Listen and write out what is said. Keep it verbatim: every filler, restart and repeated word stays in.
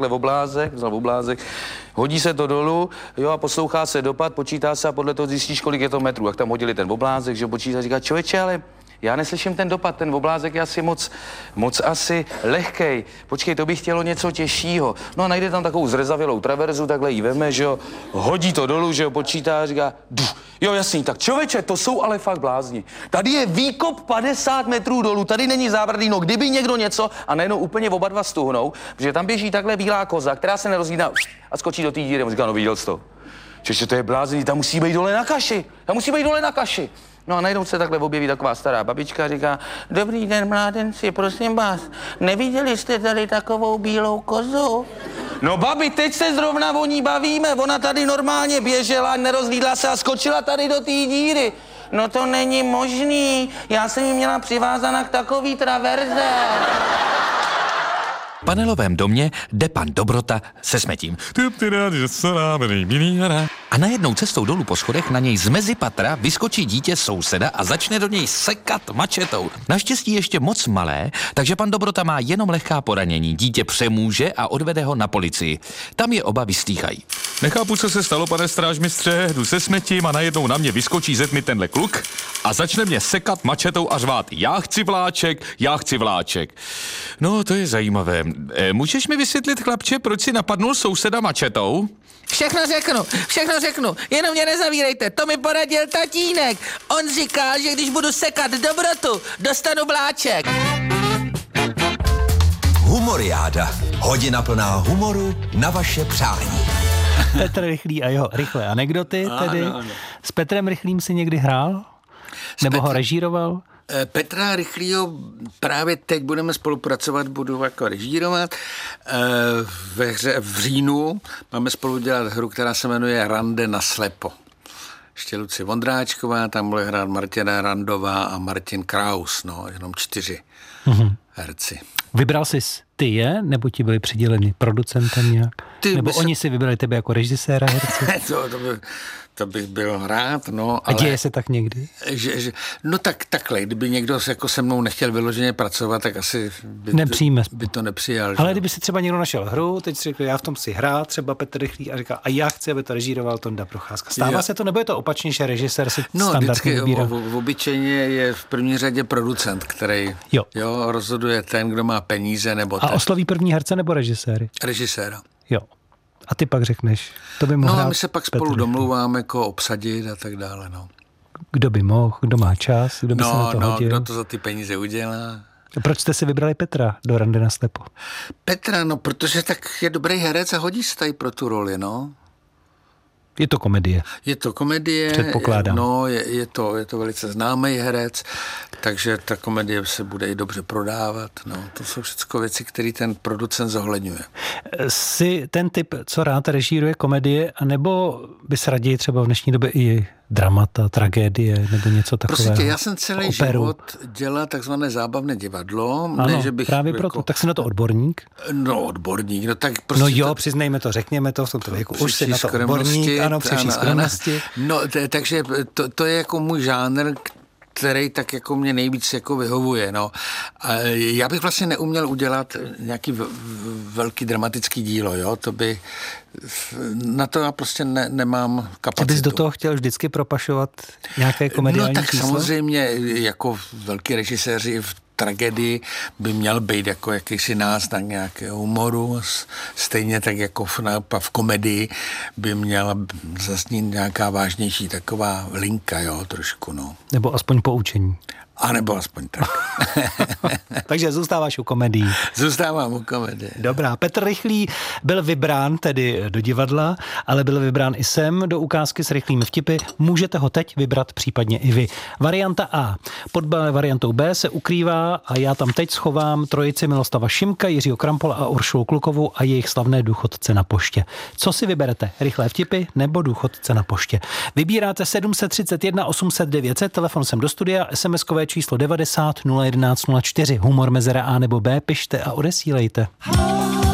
takhle v oblázek, vzal v oblázek, hodí se to dolů, jo, a poslouchá se dopad, počítá se a podle toho zjistíš, kolik je to metrů. Jak tam hodili ten oblázek, že počítá, říká, člověče, ale já neslyším ten dopad, ten oblázek je asi moc, moc asi lehkej. Počkej, to bych chtělo něco těžšího. No a najde tam takovou zrezavělou traverzu, takhle jí veme, že jo, hodí to dolů, že jo, počítá a říká, Duf. Jo, jasný, tak člověče, to jsou ale fakt blázni. Tady je výkop padesát metrů dolů, tady není zábradlí, no kdyby někdo něco a najednou úplně oba dva stuhnou, protože tam běží takhle bílá koza, která se nerozjídá a skočí do té díry. On říká, no viděl jsi to? Čeče, to je blázni, tam musí být dole na kaši, tam musí být dole na kaši. No a najednou se takhle objeví taková stará babička a říká, dobrý den, mládenci, prosím vás, neviděli jste tady takovou bílou kozu? No babi, teď se zrovna o ní bavíme, ona tady normálně běžela, nerozlídla se a skočila tady do té díry. No to není možný, já jsem ji měla přivázaná k takový traverze. V panelovém domě jde pan Dobrota se smetím. A najednou cestou dolů po schodech na něj z mezipatra vyskočí dítě souseda a začne do něj sekat mačetou. Naštěstí ještě moc malé, takže pan Dobrota má jenom lehká poranění. Dítě přemůže a odvede ho na policii. Tam je oba vyslýchají. Nechápu, co se stalo, pane strážmistře, jdu se smetím a najednou na mě vyskočí ze tmy tenhle kluk a začne mě sekat mačetou a řvát. Já chci vláček, já chci vláček. No, to je zajímavé. E, můžeš mi vysvětlit, chlapče, proč si napadnul souseda mačetou? Všechno řeknu, všechno řeknu, jenom mě nezavírejte, to mi poradil tatínek. On říkal, že když budu sekat Dobrotu, dostanu vláček. Humoriáda. Hodina plná humoru na vaše přání. Petr Rychlý a jeho rychlé anekdoty tedy. Ano, ano. S Petrem Rychlým si někdy hrál? Nebo Petr... ho režíroval? Petra Rychlýho právě teď budeme spolupracovat, budu jako režírovat. Ve hře v říjnu máme spolu dělat hru, která se jmenuje Rande na slepo. Ještě Lucie Vondráčková, tam bude hrát Martina Randová a Martin Kraus, no, jenom čtyři mm-hmm. herci. Vybral jsi ty je, nebo ti byli přiděleni producentem nějak? Ty nebo oni se... si vybrali tebe jako režiséra herce? to, to, by, to bych byl rád, no. A ale... děje se tak někdy? Že, že, no tak takhle, kdyby někdo jako se mnou nechtěl vyloženě pracovat, tak asi by, Nepřijme. by to nepřijal. Ale že? kdyby si třeba někdo našel hru, teď si řekl, já v tom si hrát, třeba Petr Rychlý a říká, a já chci, aby to režíroval Tonda Procházka. Stává já. se to, nebo je to opačně, že režisér si no, standardně vybírá? No, v, v obyčejně je v první řadě producent, který jo. Jo, rozhoduje ten, kdo má peníze, nebo A ten. osloví první herce nebo režiséry? Režiséra. Jo. A ty pak řekneš, to by mohl. No a my se pak spolu Petr domlouváme, jako obsadit a tak dále, no. Kdo by mohl, kdo má čas, kdo by no, se na to no, hodil. kdo to za ty peníze udělá. A proč jste si vybrali Petra do Rande na slepo? Petra, no, protože tak je dobrý herec a hodí se tady pro tu roli, no. Je to komedie. Je to komedie. Předpokládám. No, je, je, to, je to velice známý herec, takže ta komedie se bude i dobře prodávat. No, to jsou všechno věci, které ten producent zohledňuje. Jsi ten typ, co rád režíruje komedie, anebo bys raději třeba v dnešní době i dramata, tragédie nebo něco takového? Prostě já jsem celý operu. život dělal takzvané zábavné divadlo. Ano, ne, že bych právě jako... proto. Tak jsi na to odborník? No, odborník. No, tak prostě no jo, to... přiznejme to, řekněme to v tomto věku. Už jsi na to odborník, ano, při vší skromnosti. No, t- takže to, to je jako můj žánr, který tak jako mě nejvíc jako vyhovuje, no. A já bych vlastně neuměl udělat nějaký v, v, velký dramatický dílo, jo, to by, na to já prostě ne, nemám kapacitu. Ty bys do toho chtěl vždycky propašovat nějaké komediální No tak číslo? Samozřejmě jako velký režiséři v tragédii by měl být jako jakýsi náznak nějakého humoru, stejně tak jako v, v komedii by měla zaznít nějaká vážnější taková linka, jo, trošku, no. Nebo aspoň poučení. A nebo aspoň tak. Takže zůstáváš u komedií. Zůstávám u komedie. Dobrá. Petr Rychlý byl vybrán tedy do divadla, ale byl vybrán i sem do ukázky s rychlými vtipy. Můžete ho teď vybrat případně i vy. Varianta A. Pod variantou B se ukrývá a já tam teď schovám trojici Miloslava Šimka, Jiřího Krampola a Uršulu Klukovou a jejich slavné důchodce na poště. Co si vyberete? Rychlé vtipy nebo důchodce na poště? Vybíráte sedm set třicet jedna osm set devět set, telefon sem do studia, SMSkové číslo devadesát nula jedenáct nula čtyři. Humor mezera A nebo B, pište a odesílejte.